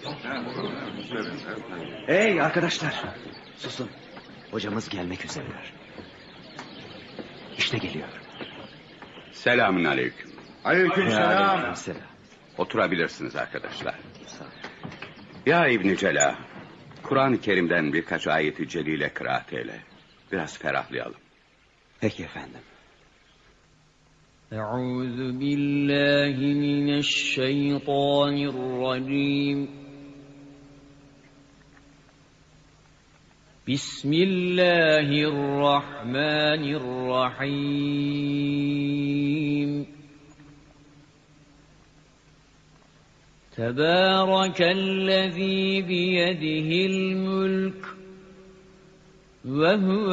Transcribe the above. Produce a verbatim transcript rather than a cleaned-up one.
Hey arkadaşlar, susun. Hocamız gelmek üzereler. İşte geliyor. Selamün aleyküm. Aleykümselam. Aleykümselam. Oturabilirsiniz arkadaşlar. Ya İbn-i Cela, Kur'an-ı Kerim'den birkaç ayeti celile kıraat eyle. Biraz ferahlayalım. Peki efendim. Euzu billahi mineşşeytanirracim. Bismillahirrahmanirrahim. Tebârekellezî biyedihil mülk ve huve